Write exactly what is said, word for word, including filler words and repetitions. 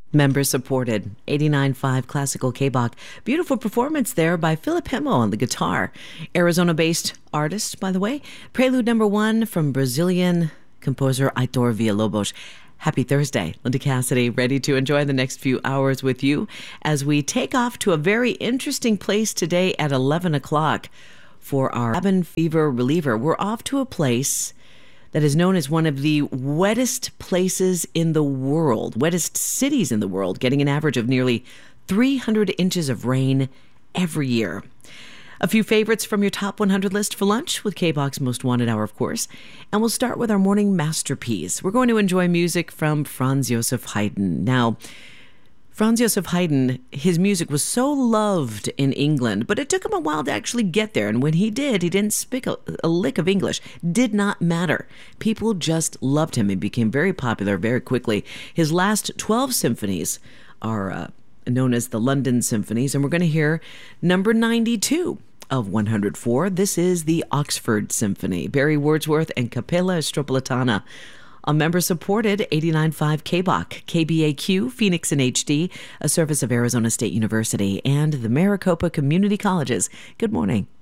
Member supported, eighty-nine point five Classical K-Bach. Beautiful performance there by Philip Hemo on the guitar. Arizona-based artist, by the way. Prelude number one from Brazilian composer Aitor Villalobos. Happy Thursday. Linda Cassidy, ready to enjoy the next few hours with you as we take off to a very interesting place today at eleven o'clock for our cabin fever reliever. We're off to a place that is known as one of the wettest places in the world, wettest cities in the world, getting an average of nearly three hundred inches of rain every year. A few favorites from your top one hundred list for lunch with K-Bach's Most Wanted Hour, of course. And we'll start with our morning masterpiece. We're going to enjoy music from Franz Joseph Haydn. Now, Franz Joseph Haydn, his music was so loved in England, but it took him a while to actually get there. And when he did, he didn't speak a, a lick of English. Did not matter. People just loved him and became very popular very quickly. His last twelve symphonies are uh, known as the London Symphonies, and we're going to hear number ninety-two of one hundred four. This is the Oxford Symphony, Barry Wordsworth and Capella Stropolitana. A member-supported eighty-nine point five K-Bach, K B A Q, Phoenix in H D, a service of Arizona State University and the Maricopa Community Colleges. Good morning.